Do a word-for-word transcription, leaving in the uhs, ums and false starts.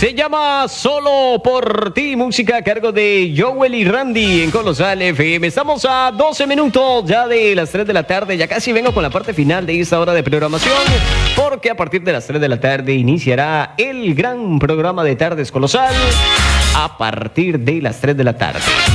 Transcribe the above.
Se llama Solo por ti, música a cargo de Joel y Randy en Colosal F M. Estamos a doce minutos ya de las tres de la tarde. Ya casi vengo con la parte final de esta hora de programación, porque a partir de las tres de la tarde iniciará el gran programa de Tardes Colosal a partir de las tres de la tarde.